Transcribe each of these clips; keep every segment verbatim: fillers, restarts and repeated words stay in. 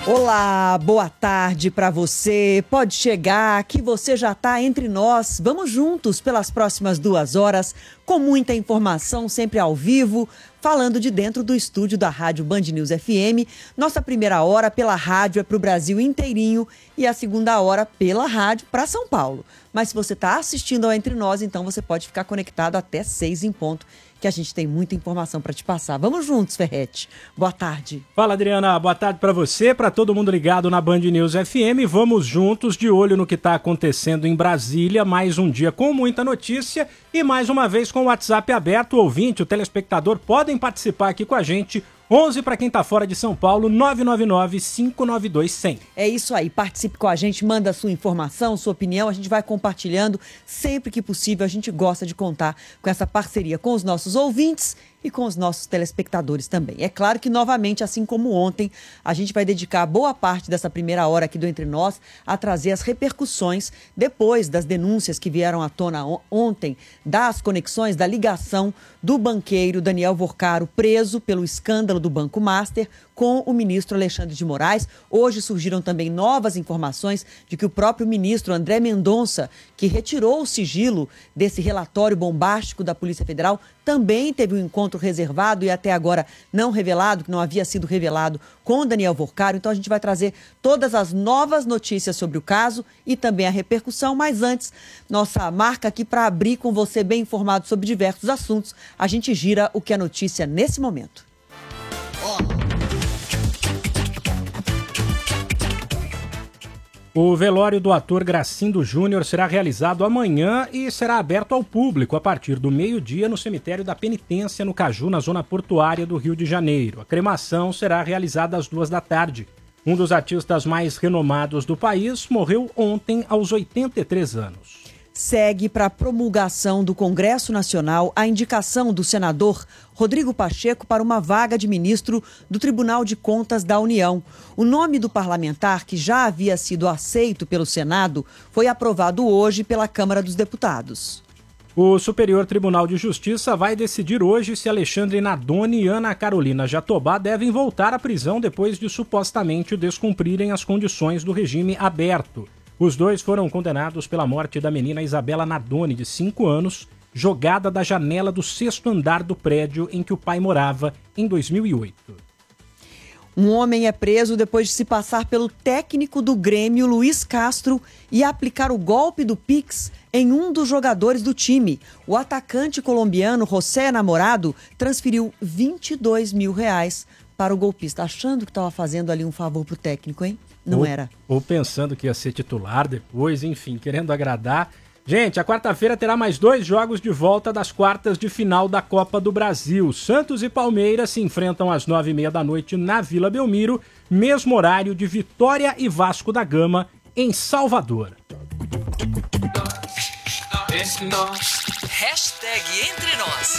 Olá, boa tarde para você. Pode chegar que você já está entre nós. Vamos juntos pelas próximas duas horas com muita informação, sempre ao vivo, falando de dentro do estúdio da Rádio Band News F M. Nossa primeira hora pela rádio é para o Brasil inteirinho e a segunda hora pela rádio para São Paulo. Mas se você está assistindo ao Entre Nós, então você pode ficar conectado até seis em ponto, que a gente tem muita informação para te passar. Vamos juntos, Ferretti. Boa tarde. Fala, Adriana. Boa tarde para você, para todo mundo ligado na Band News F M. Vamos juntos, de olho no que está acontecendo em Brasília. Mais um dia com muita notícia e mais uma vez com o WhatsApp aberto. O ouvinte, o telespectador, podem participar aqui com a gente. onze para quem está fora de São Paulo, nove nove nove, cinco nove dois, cem. É isso aí, participe com a gente, manda a sua informação, sua opinião, a gente vai compartilhando sempre que possível. A gente gosta de contar com essa parceria com os nossos ouvintes e com os nossos telespectadores também. É claro que, novamente, assim como ontem, a gente vai dedicar boa parte dessa primeira hora aqui do Entre Nós a trazer as repercussões depois das denúncias que vieram à tona ontem, das conexões, da ligação do banqueiro Daniel Vorcaro, preso pelo escândalo do Banco Master, com o ministro Alexandre de Moraes. Hoje surgiram também novas informações de que o próprio ministro André Mendonça, que retirou o sigilo desse relatório bombástico da Polícia Federal, também teve um encontro reservado e até agora não revelado, que não havia sido revelado, com Daniel Vorcaro. Então a gente vai trazer todas as novas notícias sobre o caso e também a repercussão. Mas antes, nossa marca aqui para abrir com você bem informado sobre diversos assuntos. A gente gira o que é notícia nesse momento. O velório do ator Gracindo Júnior será realizado amanhã e será aberto ao público a partir do meio-dia no cemitério da Penitência, no Caju, na zona portuária do Rio de Janeiro. A cremação será realizada às duas da tarde. Um dos artistas mais renomados do país morreu ontem aos oitenta e três anos. Segue para a promulgação do Congresso Nacional a indicação do senador Rodrigo Pacheco para uma vaga de ministro do Tribunal de Contas da União. O nome do parlamentar, que já havia sido aceito pelo Senado, foi aprovado hoje pela Câmara dos Deputados. O Superior Tribunal de Justiça vai decidir hoje se Alexandre Nardoni e Ana Carolina Jatobá devem voltar à prisão depois de supostamente descumprirem as condições do regime aberto. Os dois foram condenados pela morte da menina Isabela Nardoni, de cinco anos, jogada da janela do sexto andar do prédio em que o pai morava em dois mil e oito. Um homem é preso depois de se passar pelo técnico do Grêmio, Luiz Castro, e aplicar o golpe do Pix em um dos jogadores do time. O atacante colombiano José Namorado transferiu vinte e dois mil reais para o golpista, achando que estava fazendo ali um favor pro técnico, hein? Não ou, era. Ou pensando que ia ser titular depois, enfim, querendo agradar. Gente, a quarta-feira terá mais dois jogos de volta das quartas de final da Copa do Brasil. Santos e Palmeiras se enfrentam às nove e meia da noite na Vila Belmiro, mesmo horário de Vitória e Vasco da Gama, em Salvador. Hashtag Entre Nós.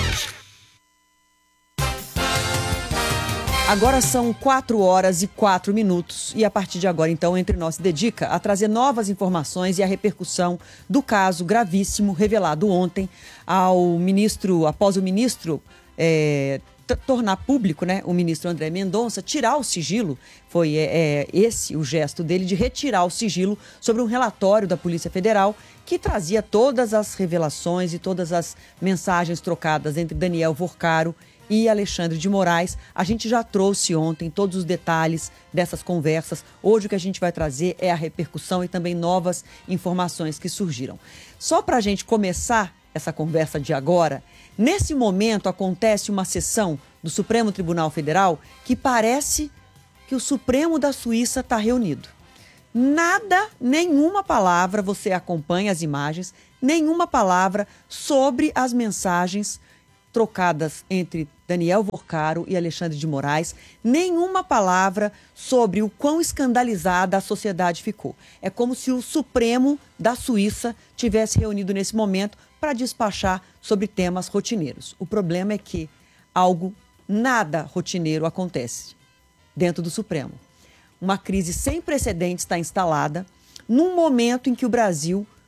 Agora são quatro horas e quatro minutos e a partir de agora, então, Entre Nós se dedica a trazer novas informações e a repercussão do caso gravíssimo revelado ontem ao ministro, após o ministro é, t- tornar público, né, o ministro André Mendonça, tirar o sigilo. Foi é, é, esse o gesto dele de retirar o sigilo sobre um relatório da Polícia Federal que trazia todas as revelações e todas as mensagens trocadas entre Daniel Vorcaro e Alexandre de Moraes. A gente já trouxe ontem todos os detalhes dessas conversas. Hoje o que a gente vai trazer é a repercussão e também novas informações que surgiram. Só para a gente começar essa conversa de agora, nesse momento acontece uma sessão do Supremo Tribunal Federal que parece que o Supremo da Suíça está reunido. Nada, nenhuma palavra, você acompanha as imagens, nenhuma palavra sobre as mensagens trocadas entre Daniel Vorcaro e Alexandre de Moraes, nenhuma palavra sobre o quão escandalizada a sociedade ficou. É como se o Supremo da Suíça tivesse reunido nesse momento para despachar sobre temas rotineiros. O problema é que algo nada rotineiro acontece dentro do Supremo. Uma crise sem precedentes está instalada num momento em que o Brasil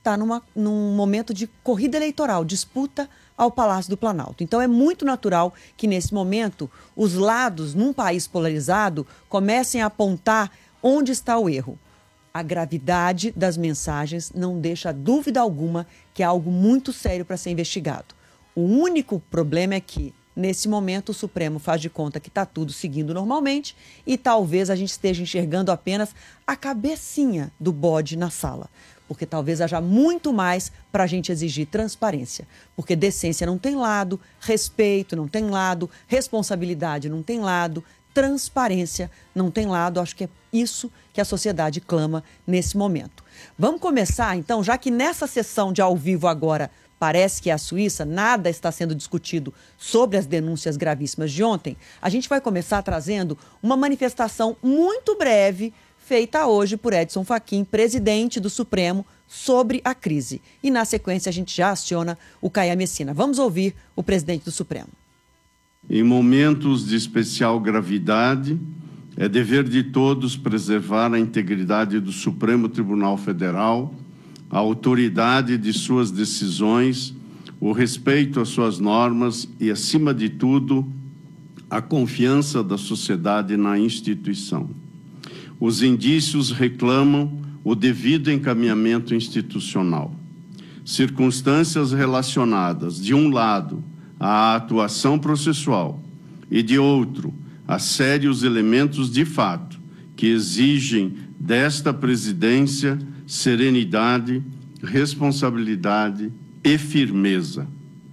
está num momento de corrida eleitoral, disputa ao Palácio do Planalto. Então é muito natural que nesse momento os lados, num país polarizado, comecem a apontar onde está o erro. A gravidade das mensagens não deixa dúvida alguma que é algo muito sério para ser investigado. O único problema é que, nesse momento, o Supremo faz de conta que está tudo seguindo normalmente e talvez a gente esteja enxergando apenas a cabecinha do bode na sala. Porque talvez haja muito mais para a gente exigir transparência. Porque decência não tem lado, respeito não tem lado, responsabilidade não tem lado, transparência não tem lado. Acho que é isso que a sociedade clama nesse momento. Vamos começar, então, já que nessa sessão de ao vivo agora parece que é a Suíça, nada está sendo discutido sobre as denúncias gravíssimas de ontem, a gente vai começar trazendo uma manifestação muito breve feita hoje por Edson Fachin, presidente do Supremo, sobre a crise. E, na sequência, a gente já aciona o Caian Messina. Vamos ouvir o presidente do Supremo. Em momentos de especial gravidade, é dever de todos preservar a integridade do Supremo Tribunal Federal, a autoridade de suas decisões, o respeito às suas normas e, acima de tudo, a confiança da sociedade na instituição. Os indícios reclamam o devido encaminhamento institucional. Circunstâncias relacionadas, de um lado, à atuação processual e, de outro, a sérios elementos de fato que exigem desta presidência serenidade, responsabilidade e firmeza.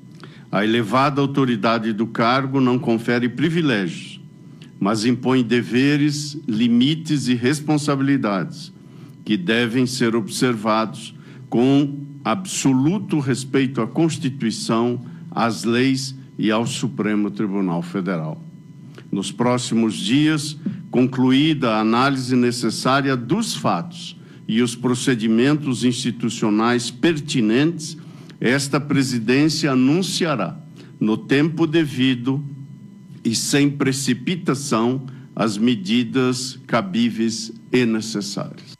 A elevada autoridade do cargo não confere privilégios, mas impõe deveres, limites e responsabilidades que devem ser observados com absoluto respeito à Constituição, às leis e ao Supremo Tribunal Federal. Nos próximos dias, concluída a análise necessária dos fatos e os procedimentos institucionais pertinentes, esta presidência anunciará, no tempo devido e sem precipitação, as medidas cabíveis e necessárias.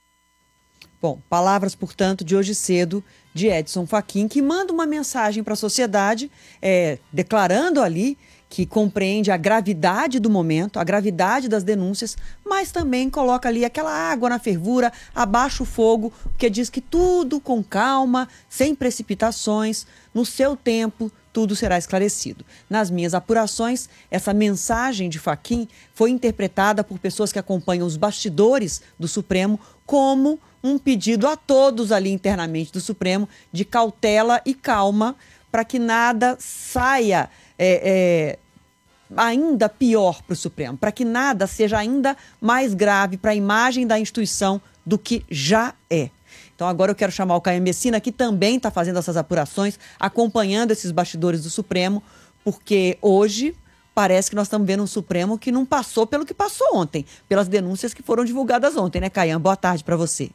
Bom, palavras, portanto, de hoje cedo de Edson Fachin, que manda uma mensagem para a sociedade, é, declarando ali que compreende a gravidade do momento, a gravidade das denúncias, mas também coloca ali aquela água na fervura, abaixa o fogo, porque diz que tudo com calma, sem precipitações, no seu tempo, tudo será esclarecido. Nas minhas apurações, essa mensagem de Fachin foi interpretada por pessoas que acompanham os bastidores do Supremo como um pedido a todos ali internamente do Supremo de cautela e calma para que nada saia É, é, ainda pior para o Supremo, para que nada seja ainda mais grave para a imagem da instituição do que já é. Então agora eu quero chamar o Caian Messina, que também está fazendo essas apurações, acompanhando esses bastidores do Supremo, porque hoje parece que nós estamos vendo um Supremo que não passou pelo que passou ontem, pelas denúncias que foram divulgadas ontem, né, Caian? Boa tarde para você.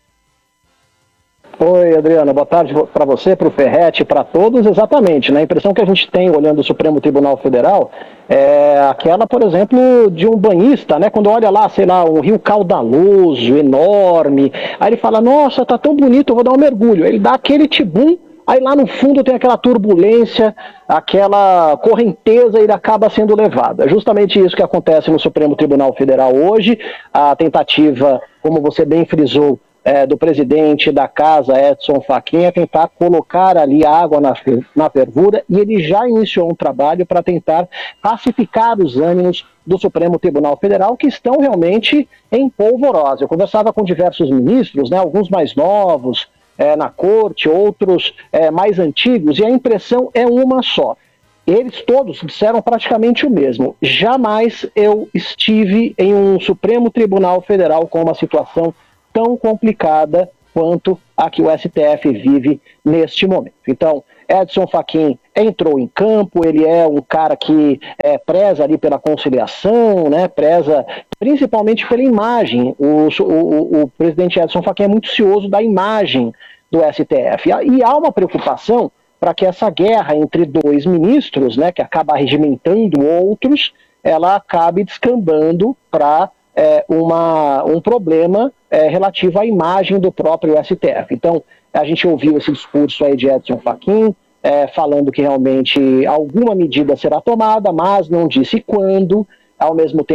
Oi, Adriana, boa tarde para você, para o Ferretti, para todos, exatamente. Né? A impressão que a gente tem olhando o Supremo Tribunal Federal é aquela, por exemplo, de um banhista, né? Quando olha lá, sei lá, um rio caudaloso, enorme, aí ele fala, nossa, tá tão bonito, eu vou dar um mergulho. Ele dá aquele tibum, aí lá no fundo tem aquela turbulência, aquela correnteza e ele acaba sendo levado. É justamente isso que acontece no Supremo Tribunal Federal hoje, a tentativa, como você bem frisou, É, do presidente da casa, Edson Fachin, é tentar colocar ali água na, na fervura, e ele já iniciou um trabalho para tentar pacificar os ânimos do Supremo Tribunal Federal, que estão realmente em polvorosa. Eu conversava com diversos ministros, né, alguns mais novos é, na corte, outros é, mais antigos, e a impressão é uma só. Eles todos disseram praticamente o mesmo. Jamais eu estive em um Supremo Tribunal Federal com uma situação tão complicada quanto a que o S T F vive neste momento. Então, Edson Fachin entrou em campo, ele é um cara que é, preza ali pela conciliação, né, preza principalmente pela imagem. O, o, o presidente Edson Fachin é muito cioso da imagem do S T F. E há uma preocupação para que essa guerra entre dois ministros, né, que acaba regimentando outros, ela acabe descambando para é, uma, um problema é, relativo à imagem do próprio S T F. Então, a gente ouviu esse discurso aí de Edson Fachin, é, falando que realmente alguma medida será tomada, mas não disse quando, ao mesmo tempo